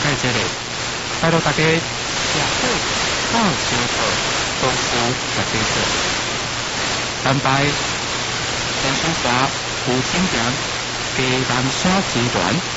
在这里，拜托大家吃好、好生活，功夫绝对做。干杯！天书茶、胡青阳、鸡蛋沙鸡团。